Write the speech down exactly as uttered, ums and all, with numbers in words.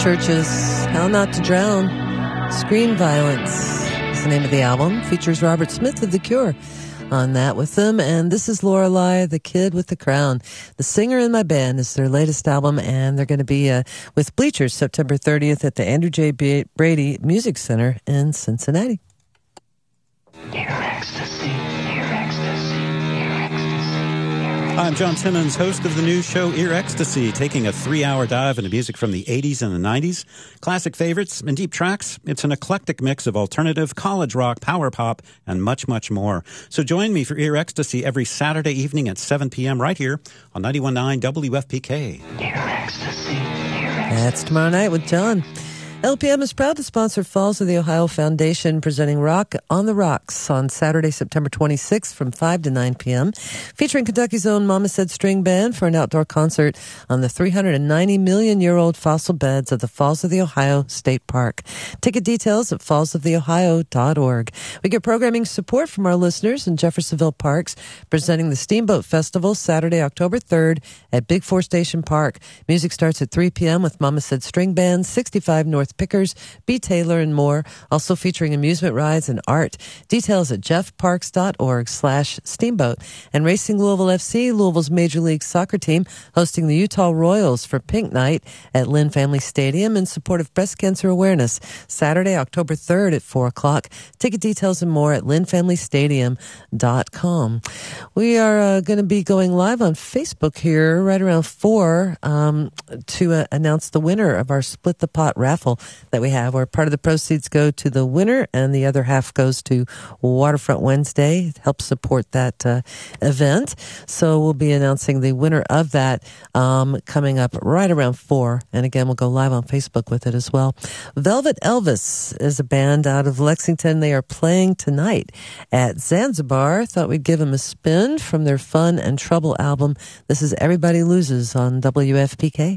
Churches, How Not to Drown. Screen Violence is the name of the album. Features Robert Smith of The Cure on that with them. And this is Lorelei, the Kid with the Crown. The Singer in My Band is their latest album, and they're going to be uh, with Bleachers September thirtieth at the Andrew J. Brady Music Center in Cincinnati. Ear ecstasy, ear ecstasy, ear ecstasy, ear ecstasy. I'm John Simmons, host of the new show Ear Ecstasy, taking a three-hour dive into music from the eighties and the nineties, classic favorites and deep tracks. It's an eclectic mix of alternative, college rock, power pop, and much, much more. So join me for Ear Ecstasy every Saturday evening at seven p.m. right here on ninety-one point nine W F P K. Ear ecstasy, ear ecstasy. That's tomorrow night with John. L P M is proud to sponsor Falls of the Ohio Foundation, presenting Rock on the Rocks on Saturday, September twenty-sixth from five to nine p.m., featuring Kentucky's own Mama Said String Band for an outdoor concert on the three hundred ninety million year old fossil beds of the Falls of the Ohio State Park. Ticket details at falls of the ohio dot org. We get programming support from our listeners in Jeffersonville Parks, presenting the Steamboat Festival Saturday, October third at Big Four Station Park. Music starts at three p.m. with Mama Said String Band, sixty-five North Pickers, B. Taylor, and more. Also featuring amusement rides and art. Details at jeffparks.org slash steamboat. And Racing Louisville F C, Louisville's Major League Soccer team, hosting the Utah Royals for Pink Night at Lynn Family Stadium in support of breast cancer awareness. Saturday, October third at four o'clock. Ticket details and more at lynn family stadium dot com. We are uh, going to be going live on Facebook here right around four um, to uh, announce the winner of our Split the Pot raffle that we have, where part of the proceeds go to the winner and the other half goes to Waterfront Wednesday to help support that uh, event. So we'll be announcing the winner of that um, coming up right around four. And again, we'll go live on Facebook with it as well. Velvet Elvis is a band out of Lexington. They are playing tonight at Zanzibar. Thought we'd give them a spin from their Fun and Trouble album. This is Everybody Loses on W F P K.